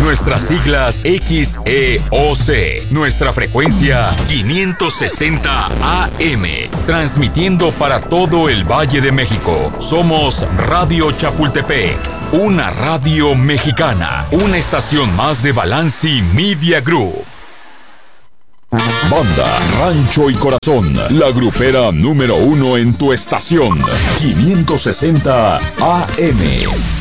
Nuestras siglas XEOC. Nuestra frecuencia 560 AM. Transmitiendo para todo el Valle de México. Somos Radio Chapultepec. Una radio mexicana. Una estación más de Balanci Media Group. Banda Rancho y Corazón, la grupera número 1 en tu estación. 560 AM.